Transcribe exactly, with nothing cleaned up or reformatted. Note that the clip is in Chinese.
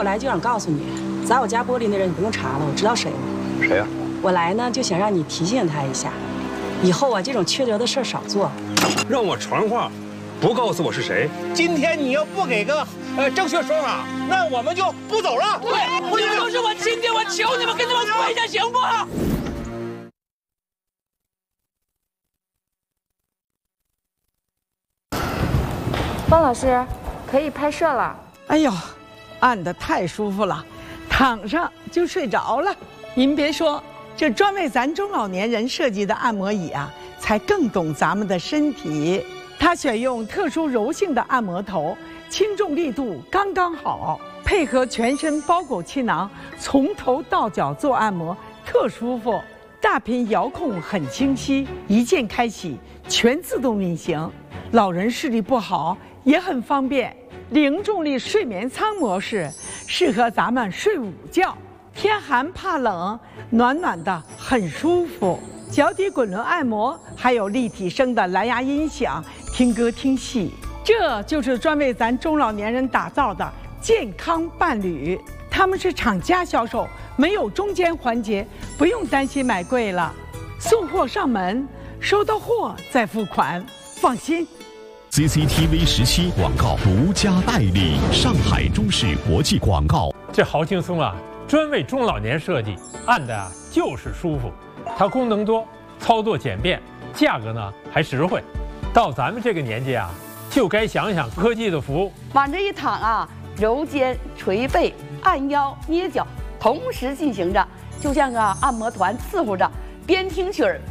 我来就想告诉你，砸我家玻璃那人你不用查了，我知道谁了。 谁呀？ 我来呢就想让你提醒他一下，以后啊这种缺德的事儿少做。 让我传话，不告诉我是谁。 今天你要不给个呃正确说法，那我们就不走了。 对，你们都是我亲戚，我求你们跟他们跪下，行不？ 方老师，可以拍摄了。 哎呦，按得太舒服了，躺上就睡着了。您别说，这专为咱中老年人设计的按摩椅啊，才更懂咱们的身体。它选用特殊柔性的按摩头，轻重力度刚刚好，配合全身包裹气囊，从头到脚做按摩，特舒服。大屏遥控很清晰，一键开启，全自动运行。老人视力不好。 也很方便，零重力睡眠舱模式适合咱们睡午觉，天寒怕冷，暖暖的很舒服。脚底滚轮按摩，还有立体声的蓝牙音响，听歌听戏，这就是专为咱中老年人打造的健康伴侣。他们是厂家销售，没有中间环节，不用担心买贵了。送货上门，收到货再付款，放心。 C C T V 十七广告独家代理，上海中视国际广告。 这好轻松啊，专为中老年设计，按的啊就是舒服。它功能多，操作简便，价格呢还实惠。到咱们这个年纪啊，就该想想科技的服务。 往这一躺啊，揉肩、捶背、按腰、捏脚，同时进行着，就像个按摩团伺候着，边听曲儿